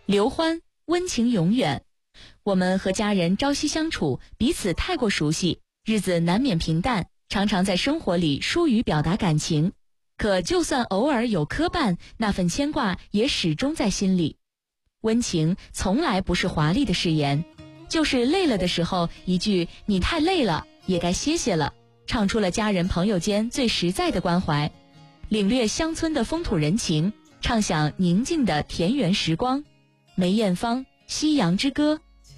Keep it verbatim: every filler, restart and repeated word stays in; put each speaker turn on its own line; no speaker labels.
刘欢，温情永远。我们和家人朝夕相处，彼此太过熟悉，日子难免平淡，常常在生活里疏于表达感情。可就算偶尔有磕绊，那份牵挂也始终在心里。温情从来不是华丽的誓言，就是累了的时候一句“你太累了，也该歇歇了”，唱出了家人朋友间最实在的关怀。领略乡村的风土人情，畅享宁静的田园时光。梅艳芳《夕阳之歌》。